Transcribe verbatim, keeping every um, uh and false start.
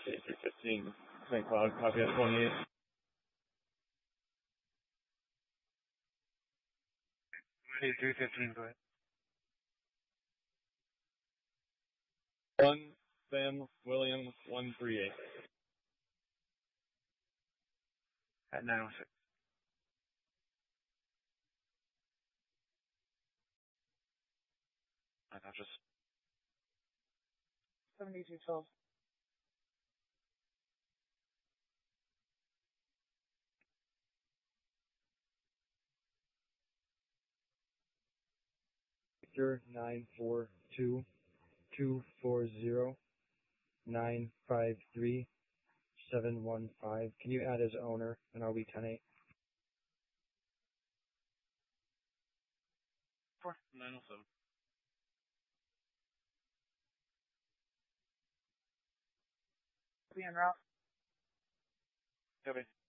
three fifteen, Saint Cloud, copy at twenty-eight. three fifteen, go ahead. One, Sam, William, one three eight. At nine oh six. And I'll just... seventy-two twelve. Victor nine four two two four zero nine five three seven one five. Can you add as owner and I'll be ten eight? Four nine oh seven. Be en route. Copy.